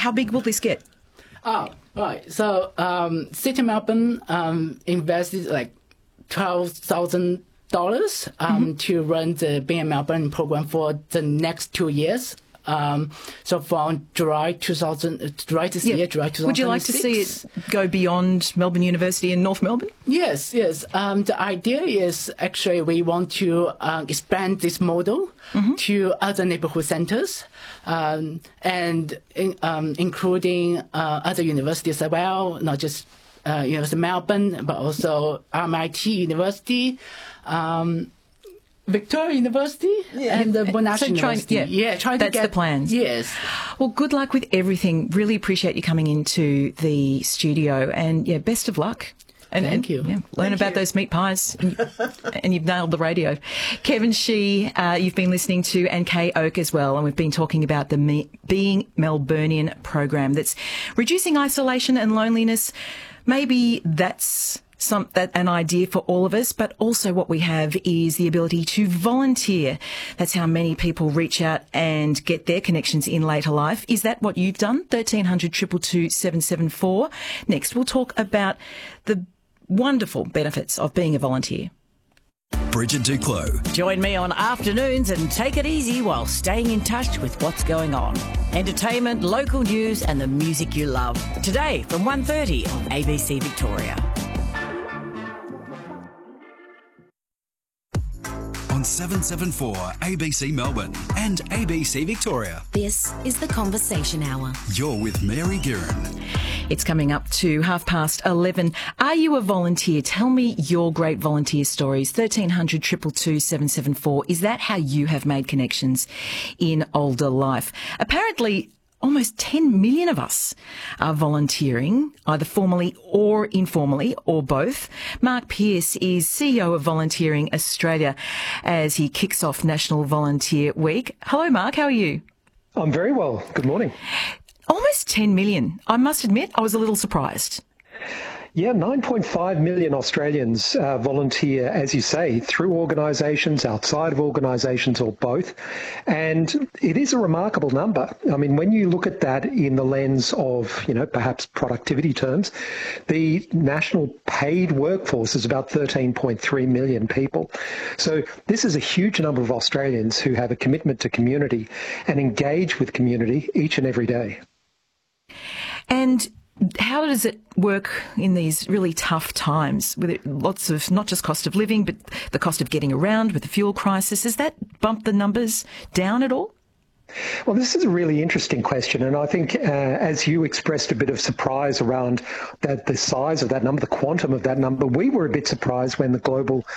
How big will this get? Oh, right. So, City Melbourne invested like $12,000 to run the Being Melbourne program for the next 2 years. So from July this year, July 2006. Would you like to see it go beyond Melbourne University in North Melbourne? Yes. The idea is actually we want to expand this model to other neighborhood centers, and including other universities as well, not just University of Melbourne, but also MIT University, Victoria University, and the Monash University. That's the plans. Yes. Well, good luck with everything. Really appreciate you coming into the studio, and best of luck. Thank you. Learn about those meat pies, and you've nailed the radio. Kevin Shih, you've been listening to, and Kay Oak as well, and we've been talking about the Being Melburnian program that's reducing isolation and loneliness. Maybe that's an idea for all of us, but also what we have is the ability to volunteer. That's how many people reach out and get their connections in later life. Is that what you've done? 1300 222 774. Next, we'll talk about the wonderful benefits of being a volunteer. Bridget Duclos. Join me on afternoons and take it easy while staying in touch with what's going on. Entertainment, local news and the music you love. Today from 1:30 on ABC Victoria. On 774 ABC Melbourne and ABC Victoria. This is The Conversation Hour. You're with Mary Guerin. It's coming up to 11:30. Are you a volunteer? Tell me your great volunteer stories. 1300 222 774. Is that how you have made connections in older life? Apparently, almost 10 million of us are volunteering, either formally or informally, or both. Mark Pearce is CEO of Volunteering Australia as he kicks off National Volunteer Week. Hello, Mark. How are you? I'm very well. Good morning. Almost 10 million. I must admit, I was a little surprised. Yeah, 9.5 million Australians volunteer, as you say, through organisations, outside of organisations, or both. And it is a remarkable number. I mean, when you look at that in the lens of, perhaps productivity terms, the national paid workforce is about 13.3 million people. So this is a huge number of Australians who have a commitment to community and engage with community each and every day. And how does it work in these really tough times with lots of not just cost of living, but the cost of getting around with the fuel crisis? Has that bumped the numbers down at all? Well, this is a really interesting question, and I think as you expressed a bit of surprise around the size of that number, the quantum of that number, we were a bit surprised when the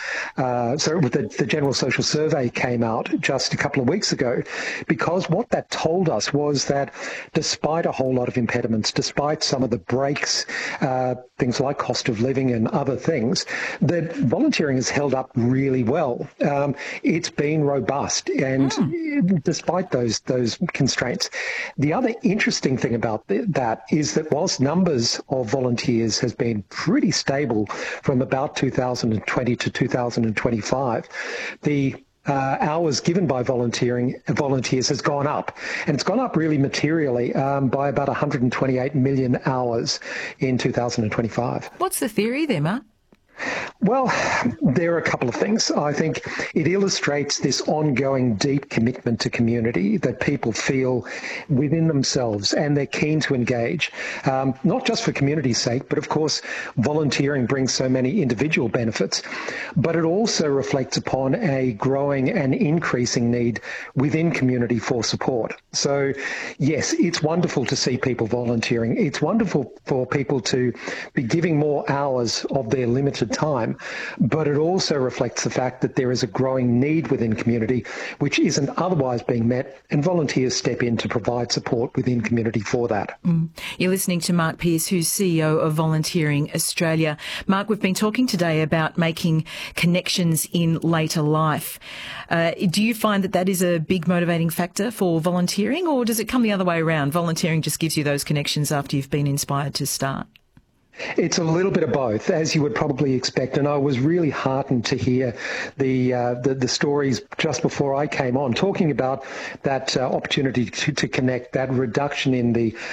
the General Social Survey came out just a couple of weeks ago, because what that told us was that despite a whole lot of impediments, despite some of the breaks, things like cost of living and other things, that volunteering has held up really well. It's been robust, and despite those constraints. The other interesting thing about that is that whilst numbers of volunteers has been pretty stable from about 2020 to 2025, the hours given by volunteers has gone up, and it's gone up really materially by about 128 million hours in 2025. What's the theory there, Mark? Well, there are a couple of things. I think it illustrates this ongoing deep commitment to community that people feel within themselves, and they're keen to engage, not just for community's sake, but of course volunteering brings so many individual benefits, but it also reflects upon a growing and increasing need within community for support. So yes, it's wonderful to see people volunteering. It's wonderful for people to be giving more hours of their limited time, but it also reflects the fact that there is a growing need within community which isn't otherwise being met, and volunteers step in to provide support within community for that. You're listening to Mark Pearce, who's CEO of Volunteering Australia. Mark, we've been talking today about making connections in later life. Do you find that is a big motivating factor for volunteering, or does it come the other way around? Volunteering just gives you those connections after you've been inspired to start? It's a little bit of both, as you would probably expect, and I was really heartened to hear the stories just before I came on, talking about that opportunity to connect, that reduction in the